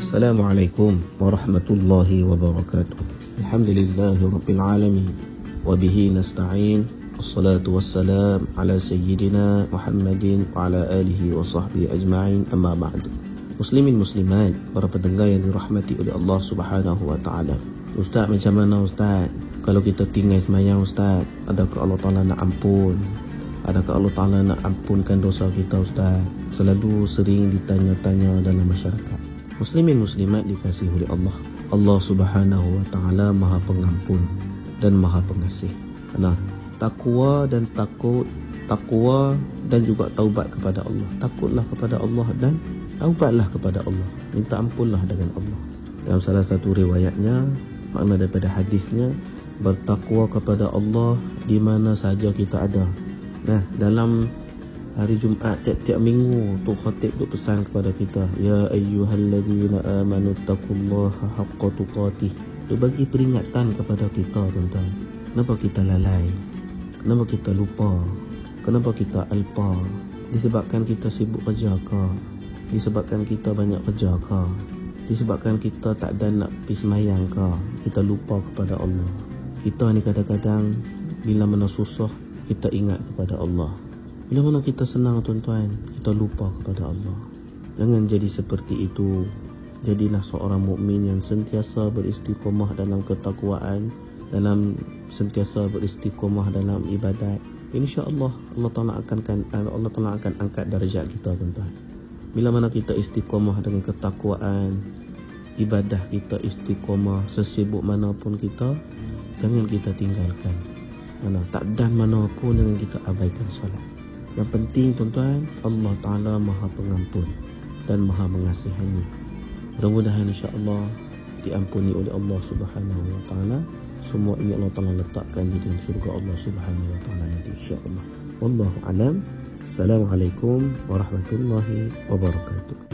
Assalamualaikum warahmatullahi wabarakatuh. Alhamdulillahi rabbil alamin wa bihi nasta'in. Wassalatu wassalam ala sayyidina Muhammadin wa ala alihi wa sahbihi ajma'in, amma ba'du. Muslimin muslimat, para pendengar yang dirahmati oleh Allah Subhanahu wa taala. Ustaz, macam mana Ustaz? Kalau kita tinggal semayang Ustaz, adakah Allah Taala nak ampun? Adakah Allah Taala nak ampunkan dosa kita Ustaz? Selalu sering ditanya-tanya dalam masyarakat. Muslimin muslimat dikasihi oleh Allah. Allah Subhanahu wa taala Maha Pengampun dan Maha Pengasih. Nah, takwa dan juga taubat kepada Allah. Takutlah kepada Allah dan taubatlah kepada Allah. Minta ampunlah dengan Allah. Dalam salah satu riwayatnya, makna daripada hadisnya, bertakwa kepada Allah di mana saja kita ada. Nah, dalam hari Jumaat tiap-tiap minggu tu khatib tu pesan kepada kita, ya ayyuhallazina amanu taqullaha haqqa tuqatih. Dia bagi peringatan kepada kita, tuan-tuan. Kenapa kita lalai? Kenapa kita lupa? Kenapa kita alpa? Disebabkan kita sibuk kerja ke? Disebabkan kita banyak kerja ke? Disebabkan kita tak ada nak pergi semayang ke? Kita lupa kepada Allah. Kita ni kadang-kadang bila mana susah kita ingat kepada Allah. Bila mana kita senang, tuan-tuan, kita lupa kepada Allah. Jangan jadi seperti itu. Jadilah seorang mukmin yang sentiasa beristiqamah dalam ketakwaan, sentiasa beristiqamah dalam ibadat. InsyaAllah Allah Taala akan angkat darjat kita, tuan-tuan. Bila mana kita istiqamah dengan ketakwaan, ibadah kita istiqamah, sesibuk manapun kita, jangan kita tinggalkan. Takdan mana pun jangan kita abaikan solat. Yang penting, tuan-tuan, Allah Ta'ala Maha Pengampun dan Maha Mengasihani. Mudah-mudahan insya-Allah diampuni oleh Allah Subhanahu wa taala. Semua ini Allah Ta'ala letakkan di dalam syurga Allah Subhanahu wa taala nanti insya-Allah. Wallahu alam. Assalamualaikum warahmatullahi wabarakatuh.